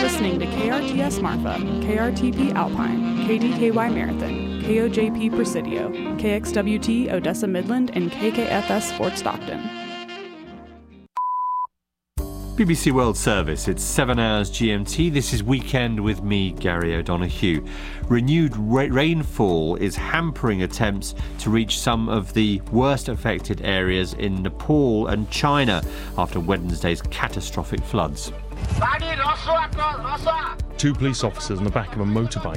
listening to KRTS Marfa, KRTP Alpine, KDKY Marathon, KOJP Presidio, KXWT Odessa Midland, and KKFS Fort Stockton. BBC World Service, it's 7 hours GMT. This is Weekend with me, Gary O'Donoghue. Renewed rainfall is hampering attempts to reach some of the worst affected areas in Nepal and China after Wednesday's catastrophic floods. 2 police officers on the back of a motorbike